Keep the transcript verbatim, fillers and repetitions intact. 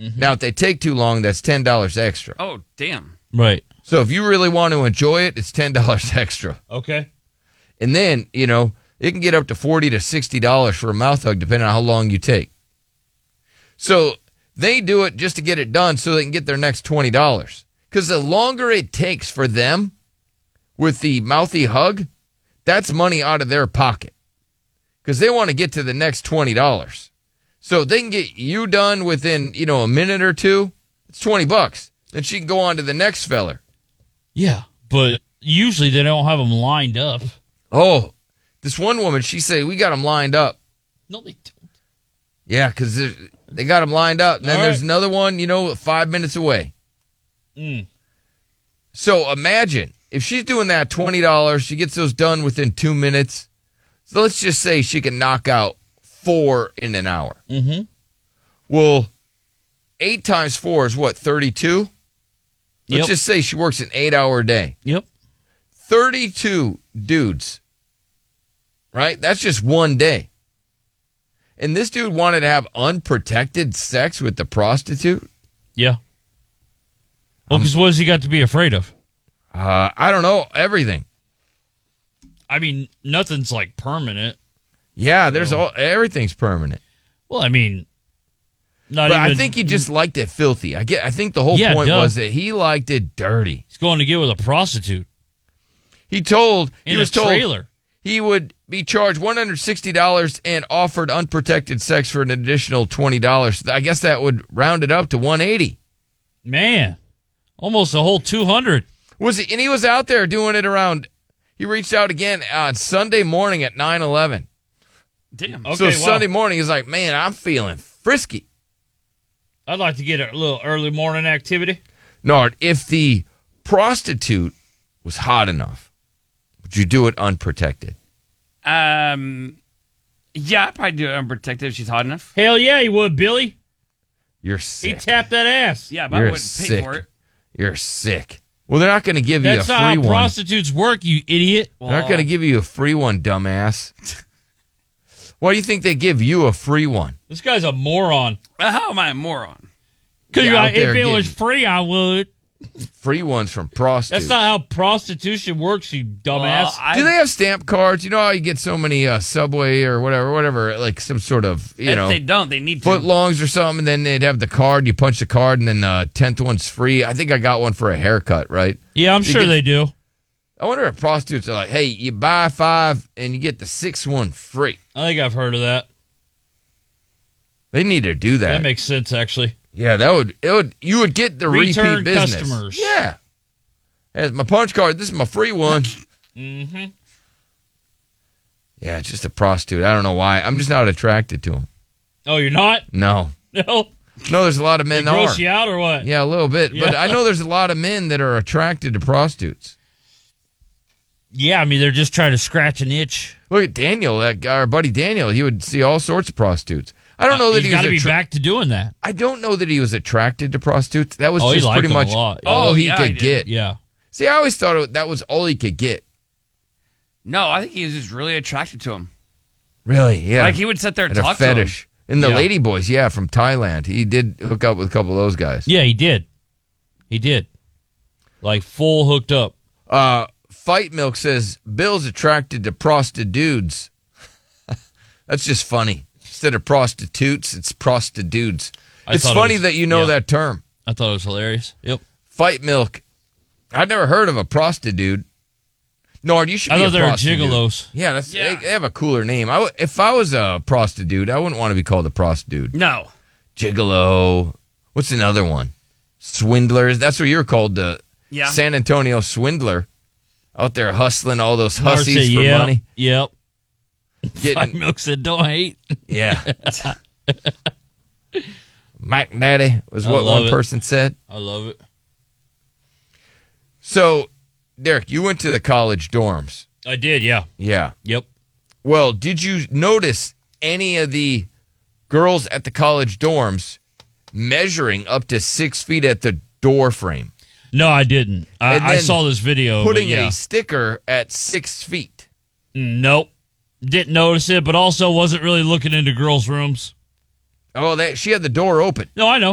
Mm-hmm. Now, if they take too long, that's ten dollars extra. Oh, damn. Right. So if you really want to enjoy it, it's ten dollars extra. Okay. And then, you know, it can get up to forty to sixty dollars for a mouth hug, depending on how long you take. So they do it just to get it done so they can get their next twenty dollars. Because the longer it takes for them with the mouthy hug, that's money out of their pocket. Because they want to get to the next twenty dollars. So if they can get you done within, you know, a minute or two, it's twenty bucks. Then she can go on to the next feller. Yeah, but usually they don't have them lined up. Oh, this one woman, she said, we got them lined up. No, they don't. Yeah, because they got them lined up. And then All there's right. another one, you know, five minutes away. Mm. So imagine if she's doing that twenty dollars, she gets those done within two minutes. So let's just say she can knock out four in an hour. Mm-hmm. Well, eight times four is what, thirty-two? Let's Yep. just say she works an eight-hour day. Yep. thirty-two dudes, right? That's just one day. And this dude wanted to have unprotected sex with the prostitute? Yeah. Well, because what has he got to be afraid of? Uh, I don't know, everything. I mean, nothing's like permanent. Yeah, there's all everything's permanent. Well, I mean, not But even. I think he just liked it filthy. I get. I think the whole Yeah, point duh. was that he liked it dirty. He's going to get with a prostitute He told in he was a told trailer. he would be charged one hundred sixty dollars and offered unprotected sex for an additional twenty dollars. I guess that would round it up to one hundred eighty. Man, almost a whole two hundred. Was he? And he was out there doing it around. He reached out again on Sunday morning at nine eleven. Damn. Okay, so wow. Sunday morning, he's like, man, I'm feeling frisky. I'd like to get a little early morning activity. Nard, if the prostitute was hot enough, would you do it unprotected? Um, yeah, I'd probably do it unprotected if she's hot enough. Hell yeah, he would, Billy. You're He sick. tapped that ass. Yeah, but You're I wouldn't pay sick. for it. You're sick. Well, they're not going to give That's you a not free how one. prostitutes work, you idiot. They're not going to give you a free one, dumbass. Why do you think they give you a free one? This guy's a moron. Uh, how am I a moron? Because Yeah, out if there it was getting- free, I would. Free ones from prostitutes. That's not how prostitution works, you dumbass. Well, I, Do they have stamp cards? You know how you get so many uh, Subway or whatever, whatever, like some sort of, you if know, they don't, they need to. footlongs or something, and then they'd have the card. You punch the card, and then the tenth one's free. I think I got one for a haircut, right? yeah, I'm You sure get- they do. I wonder if prostitutes are like, hey, you buy five and you get the sixth one free. I think I've heard of that. They need to do that. That makes sense, actually. yeah, that would it would you would get the Return repeat business. customers. Yeah. Here's my punch card. This is my free one. Mm-hmm. Yeah, it's just a prostitute. I don't know why. I'm just not attracted to them. Oh, you're not? No. No? No, there's a lot of men They that gross are. you out or what? Yeah, a little bit. But Yeah. I know there's a lot of men that are attracted to prostitutes. Yeah, I mean, they're just trying to scratch an itch. Look at Daniel, that guy, our buddy Daniel. He would see all sorts of prostitutes. I don't know that He's he got was to be attra- back to doing that. I don't know that he was attracted to prostitutes. That was Oh, he just liked pretty them a much lot. all Oh, he yeah, could he did. get. Yeah. See, I always thought it, that was all he could get. No, I think he was just really attracted to him. Really? Yeah. Like he would sit there and Had a talk to him. fetish. And the Yeah. lady boys, yeah, from Thailand. He did hook up with a couple of those guys. Yeah, he did. He did. Like full hooked up. Uh, Fight Milk says Bill's attracted to prostitutes. That's just funny. Instead of prostitutes, it's prostitutes. I It's thought it funny was- that you know yeah. that term. I thought it was hilarious. Yep. Fight Milk. I'd never heard of a prostitute. Nord, you should I be thought a they were prostitute. gigolos. Yeah, that's, Yeah. They, they have a cooler name. I w- if I was a prostitute, I wouldn't want to be called a prostitute. No. Gigolo. What's another one? Swindlers. That's what you're called, the Yeah. San Antonio swindler. Out there hustling all those hussies Marcy, for yep, money. Yep. Fight Getting, Milk said, don't hate. yeah. Mac Daddy was I what love one it. person said. I love it. So, Derek, you went to the college dorms. I did, yeah. Yeah. Yep. Well, did you notice any of the girls at the college dorms measuring up to six feet at the door frame? No, I didn't. I, And I then saw this video. Putting but yeah. a sticker at six feet. Nope. Didn't notice it, but also wasn't really looking into girls' rooms. Oh, that she had the door open. No, I know.